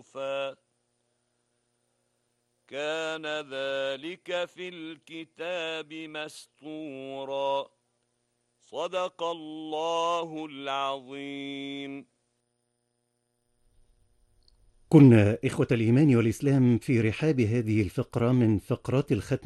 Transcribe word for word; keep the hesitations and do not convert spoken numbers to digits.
معروفا كان ذلك في الكتاب مسطورا. صدق الله العظيم. كنا إخوة الإيمان والإسلام في رحاب هذه الفقرة من فقرات الختم